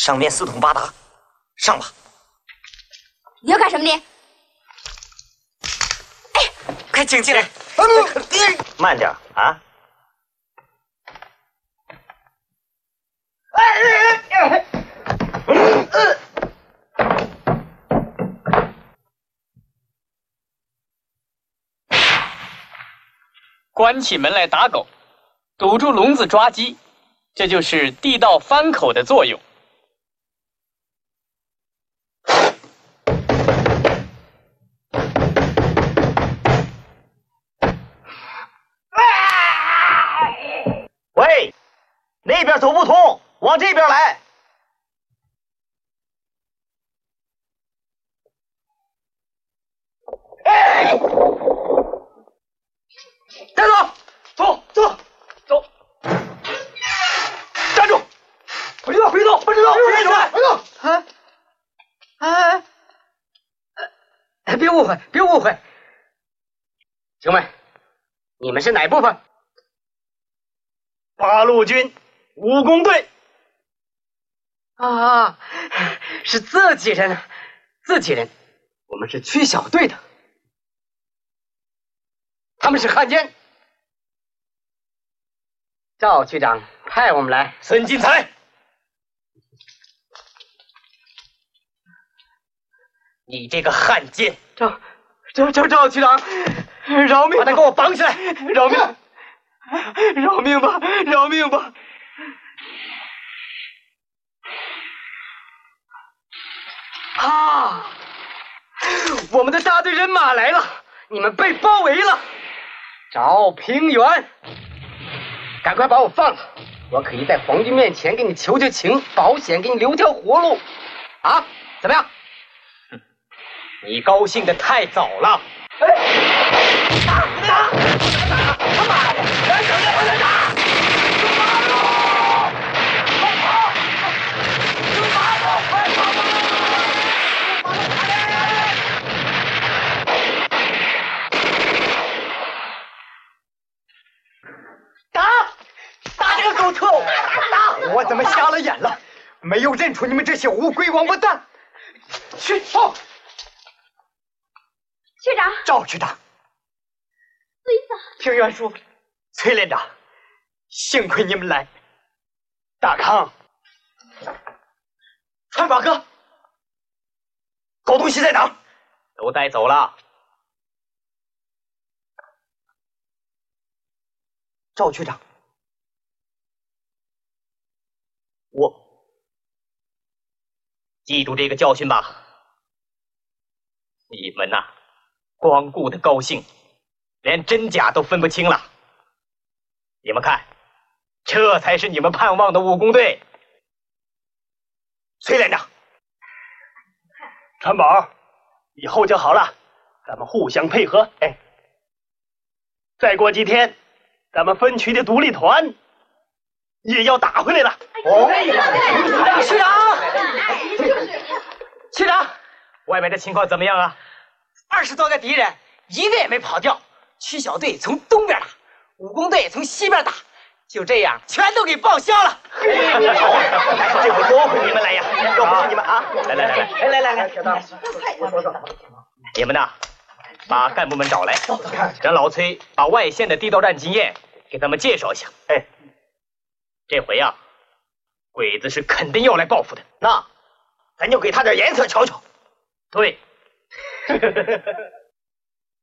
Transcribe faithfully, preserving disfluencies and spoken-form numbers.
上面四通八达，上吧。 你要干什么你？哎， 快请进来。慢点啊！ 关起门来打狗，堵住笼子抓鸡，这就是地道翻口的作用。 喂，那边走不通，往这边来。哎，站住！走走走！站住！回去走，回去走，回去走，回去走，回去走！ 啊啊！哎，别误会，别误会，兄们，你们是哪部分？ 八路军武工队。 啊，是自己人，自己人，我们是区小队的，他们是汉奸。赵区长派我们来。 孙进才，你这个汉奸！ 赵赵赵赵区长，饶命！ 把他给我绑起来！ 饶命！饶命吧！饶命吧！啊！我们的大队人马来了，你们被包围了。赵平原，赶快把我放了，我可以在皇军面前给你求求情，保险给你留条活路。啊，怎么样？ 你高兴的太早了。哎！打！打！打！他妈的！来，小子，快点打！出马路！快跑！出马路！快跑！ 打！打这个狗臭！打！我怎么瞎了眼了？没有认出你们这些乌龟王八蛋！去报！ 区长， 赵区长， 孙嫂， 平原叔，崔连长，幸亏你们来。大康，川宝哥，狗东西在哪？ 都带走了。 赵区长， 我记住这个教训吧。你们呐、啊，光顾的高兴，连真假都分不清了。你们看，这才是你们盼望的武工队。崔连长， 川宝，以后就好了，咱们互相配合。哎，再过几天，咱们分区的独立团也要打回来了。 哦，区长，区长， 外面的情况怎么样啊？ 二十多个敌人，一个也没跑掉。区小队从东边打，武工队从西边打，就这样全都给报销了。 这回多亏你们来呀！要不是你们啊，来来来来来来来来，你们呐，把干部们找来，让老崔把外线的地道战经验给他们介绍一下。哎，这回啊，鬼子是肯定要来报复的，那咱就给他点颜色瞧瞧。对。